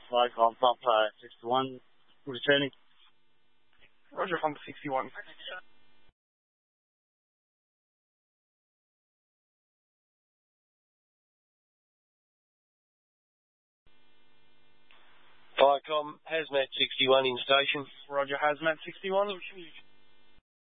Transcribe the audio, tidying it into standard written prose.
Viacom Pump 61, returning. Roger, Pump 61. Viacom, Hazmat 61 in station. Roger, Hazmat 61.